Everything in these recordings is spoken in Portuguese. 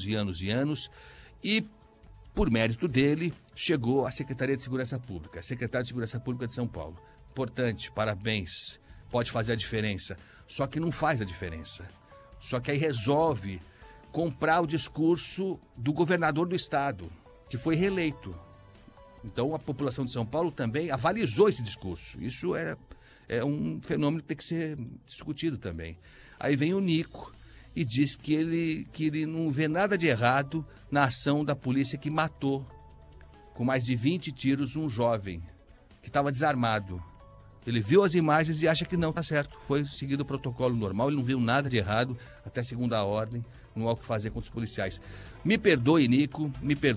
e anos e anos, e por mérito dele, chegou à Secretaria de Segurança Pública, secretário de Segurança Pública de São Paulo. Importante, parabéns, pode fazer a diferença, só que não faz a diferença. Só que aí resolve comprar o discurso do governador do estado, que foi reeleito. Então a população de São Paulo também avalizou esse discurso. Isso é um fenômeno que tem que ser discutido também. Aí vem o Nico e diz que ele não vê nada de errado na ação da polícia que matou, com mais de 20 tiros, um jovem que estava desarmado. Ele viu as imagens e acha que não, está certo. Foi seguido o protocolo normal, ele não viu nada de errado, até segunda ordem, não há o que fazer contra os policiais. Me perdoe, Nico,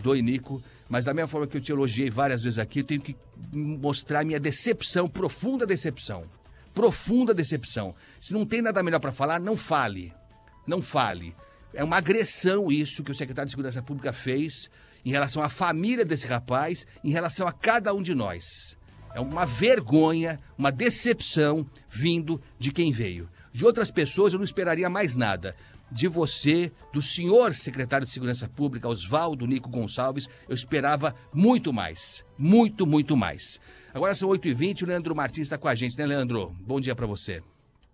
mas da mesma forma que eu te elogiei várias vezes aqui, eu tenho que mostrar minha decepção, profunda decepção. Profunda decepção. Se não tem nada melhor para falar, não fale. Não fale. É uma agressão isso que o secretário de Segurança Pública fez em relação à família desse rapaz, em relação a cada um de nós. É uma vergonha, uma decepção vindo de quem veio. De outras pessoas eu não esperaria mais nada. De você, do senhor secretário de Segurança Pública, Oswaldo Nico Gonçalves, eu esperava muito mais. Muito, muito mais. Agora são 8h20, o Leandro Martins está com a gente, né, Leandro? Bom dia para você.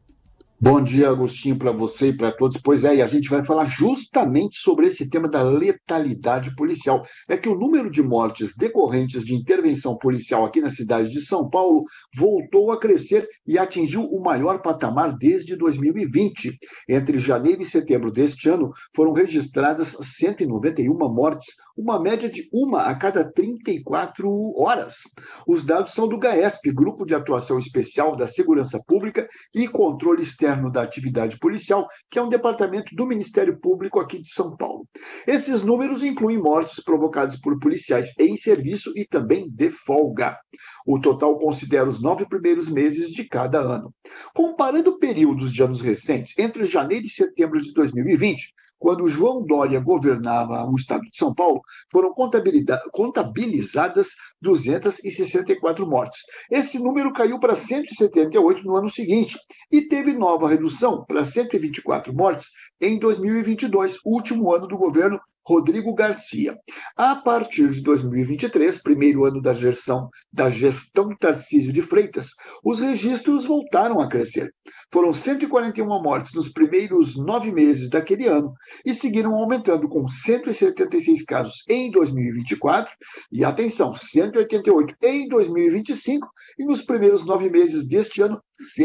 Bom dia, Agostinho, para você e para todos. Pois é, e a gente vai falar justamente sobre esse tema da letalidade policial. É que o número de mortes decorrentes de intervenção policial aqui na cidade de São Paulo voltou a crescer e atingiu o maior patamar desde 2020. Entre janeiro e setembro deste ano, foram registradas 191 mortes, uma média de uma a cada 34 horas. Os dados são do GAESP, Grupo de Atuação Especial da Segurança Pública e Controle Externo da Atividade Policial, que é um departamento do Ministério Público aqui de São Paulo. Esses números incluem mortes provocadas por policiais em serviço e também de folga. O total considera os 9 primeiros meses de cada ano. Comparando períodos de anos recentes, entre janeiro e setembro de 2020, quando João Dória governava o estado de São Paulo, foram contabilizadas 264 mortes. Esse número caiu para 178 no ano seguinte e teve nova redução para 124 mortes em 2022, último ano do governo Rodrigo Garcia. A partir de 2023, primeiro ano da gestão Tarcísio de Freitas, os registros voltaram a crescer. Foram 141 mortes nos primeiros 9 meses daquele ano e seguiram aumentando com 176 casos em 2024 e, atenção, 188 em 2025 e nos primeiros 9 meses deste ano,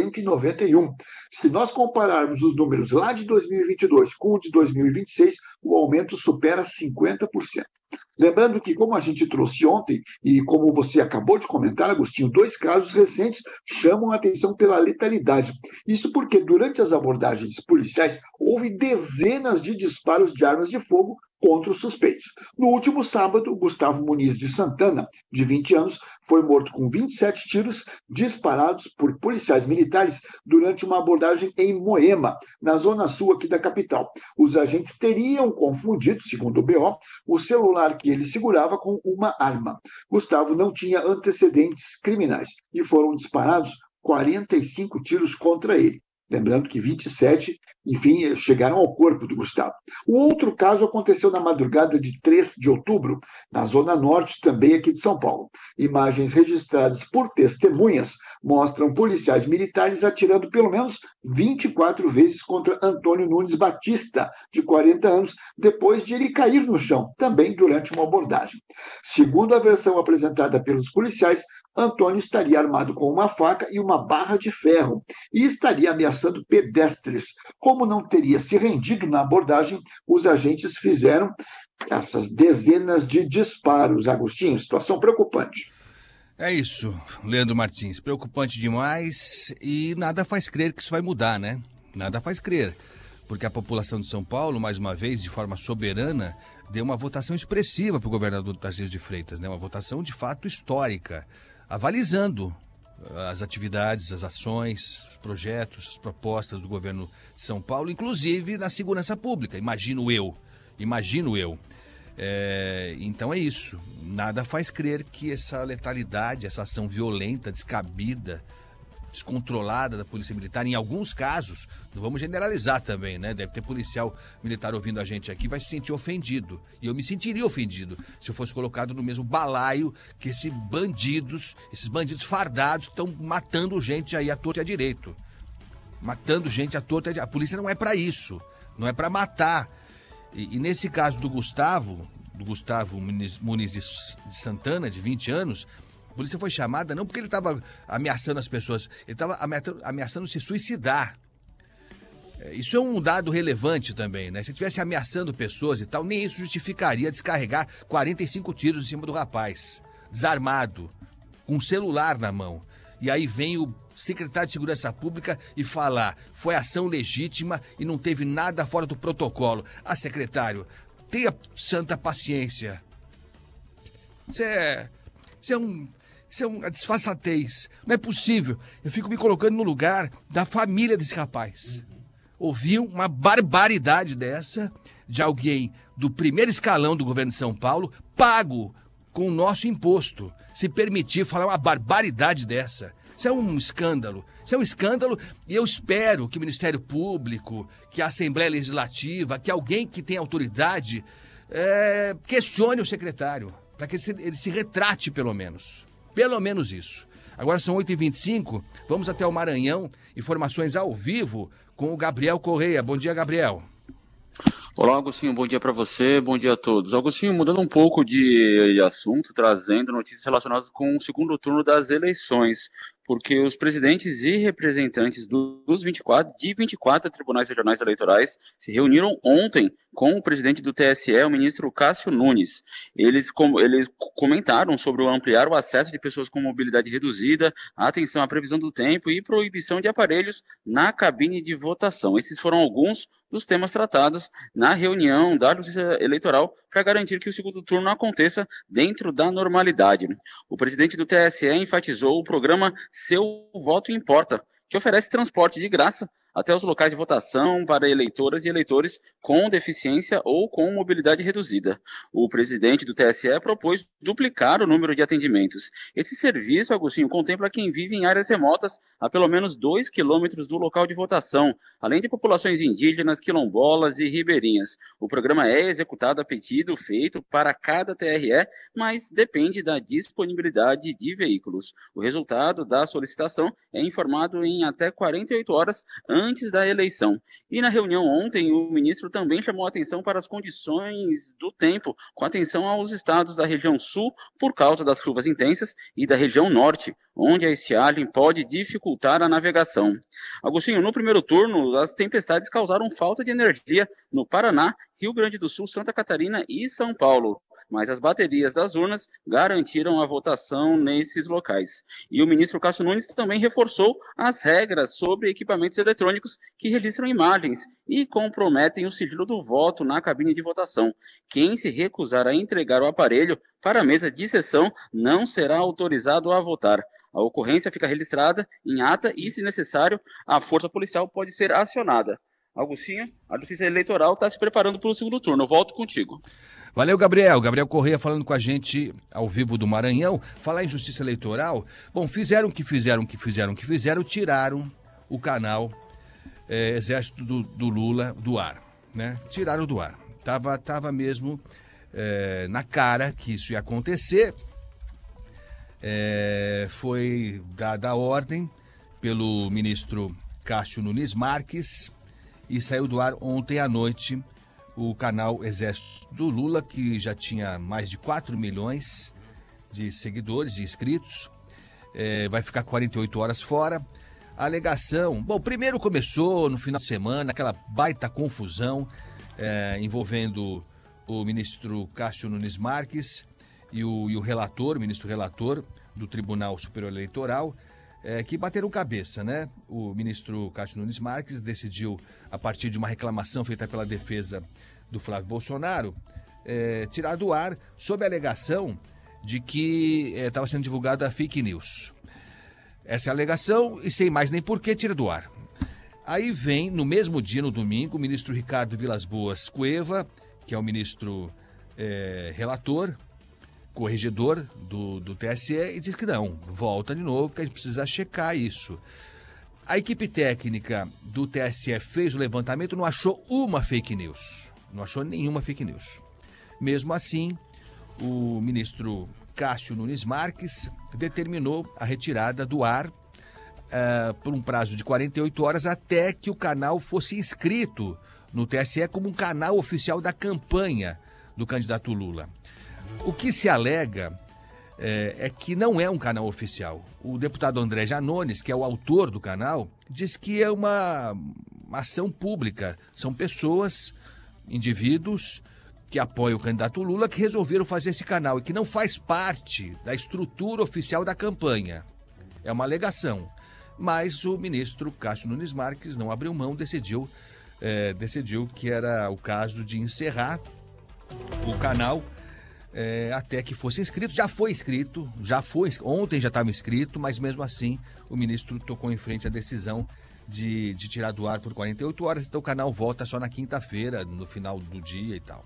191. Se nós compararmos os números lá de 2022 com o de 2026, o aumento supera 50%. Lembrando que, como a gente trouxe ontem, e como você acabou de comentar, Agostinho, 2 casos recentes chamam a atenção pela letalidade. Isso porque, durante as abordagens policiais, houve dezenas de disparos de armas de fogo contra os suspeitos. No último sábado, Gustavo Muniz de Santana, de 20 anos, foi morto com 27 tiros disparados por policiais militares durante uma abordagem em Moema, na zona sul aqui da capital. Os agentes teriam confundido, segundo o BO, o celular que ele segurava com uma arma. Gustavo não tinha antecedentes criminais e foram disparados 45 tiros contra ele. Lembrando que 27, enfim, chegaram ao corpo do Gustavo. O outro caso aconteceu na madrugada de 3 de outubro, na Zona Norte, também aqui de São Paulo. Imagens registradas por testemunhas mostram policiais militares atirando pelo menos 24 vezes contra Antônio Nunes Batista, de 40 anos, depois de ele cair no chão, também durante uma abordagem. Segundo a versão apresentada pelos policiais, Antônio estaria armado com uma faca e uma barra de ferro e estaria ameaçando pedestres. Como não teria se rendido na abordagem, os agentes fizeram essas dezenas de disparos. Agostinho, situação preocupante. É isso, Leandro Martins, preocupante demais e nada faz crer que isso vai mudar, né? Nada faz crer, porque a população de São Paulo, mais uma vez, de forma soberana, deu uma votação expressiva para o governador Tarcísio de Freitas, né? Uma votação de fato histórica, avalizando as atividades, as ações, os projetos, as propostas do governo de São Paulo, inclusive na segurança pública, imagino eu. Então é isso, nada faz crer que essa letalidade, essa ação violenta, descabida, descontrolada da Polícia Militar, em alguns casos, não vamos generalizar também, né? Deve ter policial militar ouvindo a gente aqui, vai se sentir ofendido. E eu me sentiria ofendido se eu fosse colocado no mesmo balaio que esses bandidos fardados que estão matando gente aí à torta e à direito. Matando gente à torta e à direito. A polícia não é para isso, não é para matar. E nesse caso do Gustavo Muniz de Santana, de 20 anos, a polícia foi chamada não porque ele estava ameaçando as pessoas, ele estava ameaçando se suicidar. Isso é um dado relevante também, né? Se ele estivesse ameaçando pessoas e tal, nem isso justificaria descarregar 45 tiros em cima do rapaz, desarmado, com um celular na mão. E aí vem o secretário de Segurança Pública e falar, foi ação legítima e não teve nada fora do protocolo. Ah, secretário, tenha santa paciência. Isso é uma disfarçatez. Não é possível. Eu fico me colocando no lugar da família desse rapaz. Ouvir uma barbaridade dessa de alguém do primeiro escalão do governo de São Paulo, pago com o nosso imposto, se permitir falar uma barbaridade dessa. Isso é um escândalo. Isso é um escândalo e eu espero que o Ministério Público, que a Assembleia Legislativa, que alguém que tem autoridade questione o secretário, para que ele se retrate pelo menos. Pelo menos isso. Agora são 8h25, vamos até o Maranhão, informações ao vivo com o Gabriel Correia. Bom dia, Gabriel. Olá, Agostinho, bom dia para você, bom dia a todos. Agostinho, mudando um pouco de assunto, trazendo notícias relacionadas com o segundo turno das eleições, porque os presidentes e representantes de 24 tribunais regionais eleitorais se reuniram ontem com o presidente do TSE, o ministro Cássio Nunes. Eles comentaram sobre ampliar o acesso de pessoas com mobilidade reduzida, atenção à previsão do tempo e proibição de aparelhos na cabine de votação. Esses foram alguns dos temas tratados na reunião da Justiça Eleitoral para garantir que o segundo turno aconteça dentro da normalidade. O presidente do TSE enfatizou o programa Seu Voto Importa, que oferece transporte de graça até os locais de votação para eleitoras e eleitores com deficiência ou com mobilidade reduzida. O presidente do TSE propôs duplicar o número de atendimentos. Esse serviço, Agostinho, contempla quem vive em áreas remotas a pelo menos 2 quilômetros do local de votação, além de populações indígenas, quilombolas e ribeirinhas. O programa é executado a pedido feito para cada TRE, mas depende da disponibilidade de veículos. O resultado da solicitação é informado em até 48 horas antes da eleição. E na reunião ontem, o ministro também chamou a atenção para as condições do tempo, com atenção aos estados da região sul, por causa das chuvas intensas, e da região norte, onde a estiagem pode dificultar a navegação. Agostinho, no primeiro turno, as tempestades causaram falta de energia no Paraná, Rio Grande do Sul, Santa Catarina e São Paulo, mas as baterias das urnas garantiram a votação nesses locais. E o ministro Cássio Nunes também reforçou as regras sobre equipamentos eletrônicos que registram imagens e comprometem o sigilo do voto na cabine de votação. Quem se recusar a entregar o aparelho para a mesa de sessão não será autorizado a votar. A ocorrência fica registrada em ata e, se necessário, a força policial pode ser acionada. Agostinho, a Justiça Eleitoral está se preparando para o segundo turno. Eu volto contigo. Valeu, Gabriel. Gabriel Correia falando com a gente ao vivo do Maranhão. Falar em Justiça Eleitoral, bom, fizeram, tiraram o canal Exército do Lula do ar, né? Tiraram do ar. Tava mesmo na cara que isso ia acontecer. Foi dada a ordem pelo ministro Cássio Nunes Marques e saiu do ar ontem à noite o canal Exército do Lula, que já tinha mais de 4 milhões de seguidores e inscritos. Vai ficar 48 horas fora. A alegação, bom, primeiro começou no final de semana, aquela baita confusão envolvendo o ministro Cássio Nunes Marques e o ministro relator do Tribunal Superior Eleitoral, que bateram cabeça, né? O ministro Cássio Nunes Marques decidiu, a partir de uma reclamação feita pela defesa do Flávio Bolsonaro, tirar do ar sob a alegação de que estava sendo divulgada fake news. Essa é a alegação e sem mais nem porquê tira do ar. Aí vem, no mesmo dia, no domingo, o ministro Ricardo Vilas Boas Cueva, que é o ministro relator corregedor do TSE e diz que não, volta de novo, que a gente precisa checar isso. A equipe técnica do TSE fez o levantamento, não achou uma fake news, não achou nenhuma fake news. Mesmo assim, o ministro Cássio Nunes Marques determinou a retirada do ar por um prazo de 48 horas até que o canal fosse inscrito no TSE como um canal oficial da campanha do candidato Lula. O que se alega é que não é um canal oficial. O deputado André Janones, que é o autor do canal, diz que é uma ação pública. São pessoas, indivíduos que apoiam o candidato Lula, que resolveram fazer esse canal e que não faz parte da estrutura oficial da campanha. É uma alegação. Mas o ministro Cássio Nunes Marques não abriu mão, decidiu que era o caso de encerrar o canal até que fosse inscrito. Já foi inscrito, ontem já estava inscrito, mas mesmo assim o ministro tocou em frente a decisão de tirar do ar por 48 horas, então o canal volta só na quinta-feira, no final do dia e tal.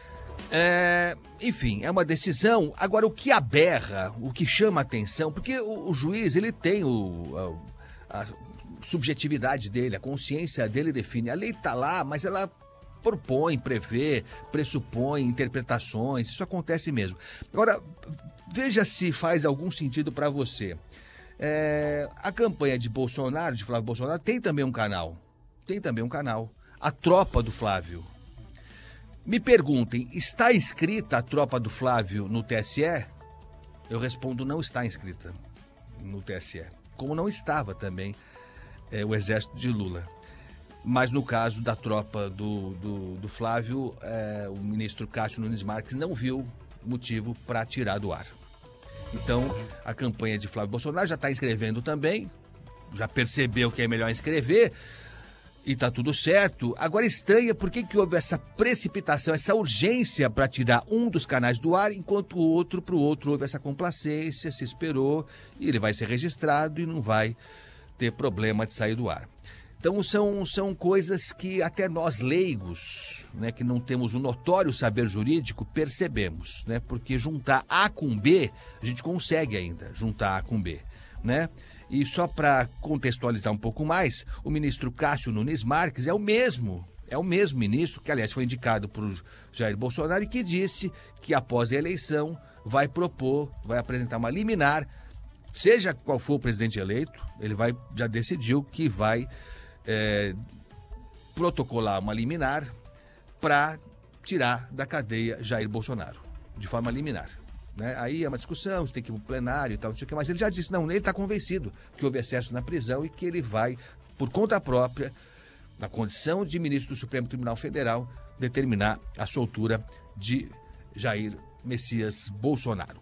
Enfim, é uma decisão. Agora, o que aberra, o que chama atenção, porque o juiz, ele tem a subjetividade dele, a consciência dele define. A lei está lá, mas ela propõe, prevê, pressupõe interpretações, isso acontece mesmo. Agora, veja se faz algum sentido para você. A campanha de Bolsonaro, de Flávio Bolsonaro, tem também um canal. A Tropa do Flávio. Me perguntem, está inscrita a Tropa do Flávio no TSE? Eu respondo, não está inscrita no TSE. Como não estava também o exército de Lula. Mas no caso da tropa do Flávio, o ministro Cássio Nunes Marques não viu motivo para tirar do ar. Então, a campanha de Flávio Bolsonaro já está inscrevendo também, já percebeu que é melhor inscrever e está tudo certo. Agora, estranha por que houve essa precipitação, essa urgência para tirar um dos canais do ar, enquanto para o outro houve essa complacência, se esperou e ele vai ser registrado e não vai ter problema de sair do ar. Então são coisas que até nós leigos, né, que não temos um notório saber jurídico, percebemos, né? Porque juntar A com B, a gente consegue ainda juntar A com B, né? E só para contextualizar um pouco mais, o ministro Cássio Nunes Marques é o mesmo ministro que, aliás, foi indicado por Jair Bolsonaro e que disse que após a eleição vai apresentar uma liminar, seja qual for o presidente eleito, ele já decidiu que vai protocolar uma liminar para tirar da cadeia Jair Bolsonaro, de forma liminar. Né? Aí é uma discussão, tem que ir para o plenário e tal, não sei o que, mas ele já disse, não, ele está convencido que houve excesso na prisão e que ele vai, por conta própria, na condição de ministro do Supremo Tribunal Federal, determinar a soltura de Jair Messias Bolsonaro.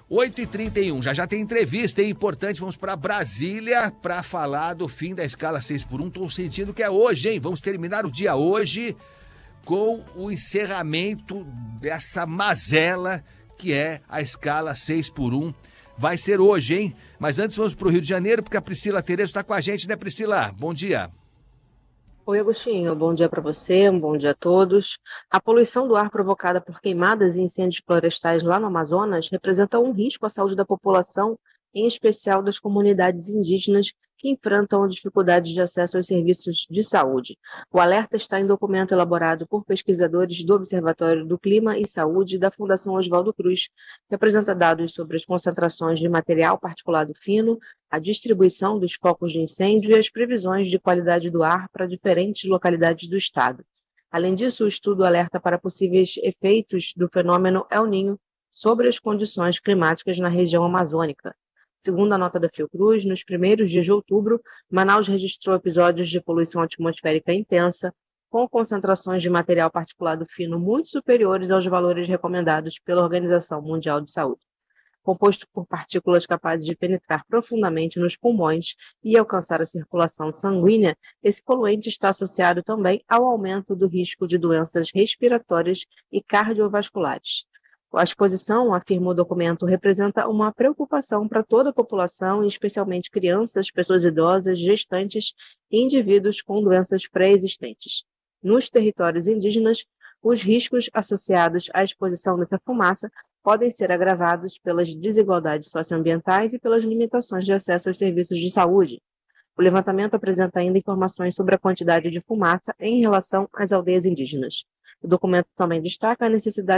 8h31, já tem entrevista, é importante, vamos para Brasília para falar do fim da escala 6x1, estou sentindo que é hoje, hein? Vamos terminar o dia hoje com o encerramento dessa mazela que é a escala 6x1, vai ser hoje, hein? Mas antes vamos para o Rio de Janeiro, porque a Priscila Terezo está com a gente, né, Priscila? Bom dia. Oi, Agostinho, bom dia para você, um bom dia a todos. A poluição do ar provocada por queimadas e incêndios florestais lá no Amazonas representa um risco à saúde da população, em especial das comunidades indígenas que enfrentam dificuldades de acesso aos serviços de saúde. O alerta está em documento elaborado por pesquisadores do Observatório do Clima e Saúde da Fundação Oswaldo Cruz, que apresenta dados sobre as concentrações de material particulado fino, a distribuição dos focos de incêndio e as previsões de qualidade do ar para diferentes localidades do estado. Além disso, o estudo alerta para possíveis efeitos do fenômeno El Niño sobre as condições climáticas na região amazônica. Segundo a nota da Fiocruz, nos primeiros dias de outubro, Manaus registrou episódios de poluição atmosférica intensa, com concentrações de material particulado fino muito superiores aos valores recomendados pela Organização Mundial de Saúde. Composto por partículas capazes de penetrar profundamente nos pulmões e alcançar a circulação sanguínea, esse poluente está associado também ao aumento do risco de doenças respiratórias e cardiovasculares. A exposição, afirma o documento, representa uma preocupação para toda a população, especialmente crianças, pessoas idosas, gestantes e indivíduos com doenças pré-existentes. Nos territórios indígenas, os riscos associados à exposição dessa fumaça podem ser agravados pelas desigualdades socioambientais e pelas limitações de acesso aos serviços de saúde. O levantamento apresenta ainda informações sobre a quantidade de fumaça em relação às aldeias indígenas. O documento também destaca a necessidade